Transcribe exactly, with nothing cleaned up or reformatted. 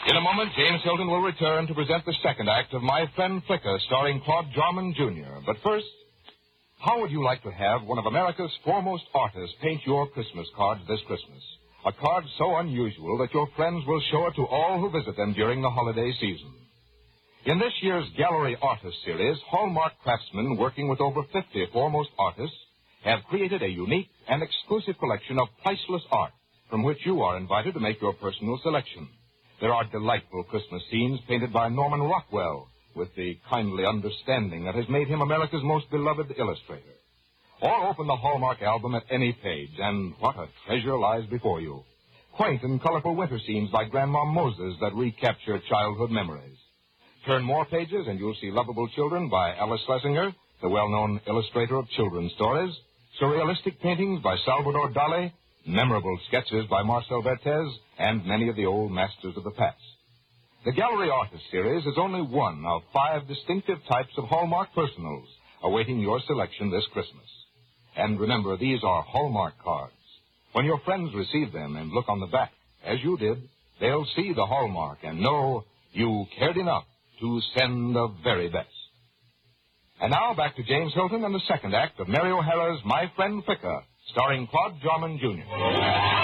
In a moment, James Hilton will return to present the second act of My Friend Flicka, starring Claude Jarman, Junior But first, how would you like to have one of America's foremost artists paint your Christmas cards this Christmas? A card so unusual that your friends will show it to all who visit them during the holiday season. In this year's Gallery Artist Series, Hallmark craftsmen working with over fifty foremost artists have created a unique and exclusive collection of priceless art from which you are invited to make your personal selection. There are delightful Christmas scenes painted by Norman Rockwell with the kindly understanding that has made him America's most beloved illustrator. Or open the Hallmark album at any page, and what a treasure lies before you. Quaint and colorful winter scenes by Grandma Moses that recapture childhood memories. Turn more pages and you'll see Lovable Children by Alice Schlesinger, the well-known illustrator of children's stories, surrealistic paintings by Salvador Dali, memorable sketches by Marcel Vertez, and many of the old masters of the past. The Gallery Artist Series is only one of five distinctive types of Hallmark personals awaiting your selection this Christmas. And remember, these are Hallmark cards. When your friends receive them and look on the back, as you did, they'll see the Hallmark and know you cared enough to send the very best. And now back to James Hilton and the second act of Mary O'Hara's My Friend Flicka, starring Claude Jarman, Junior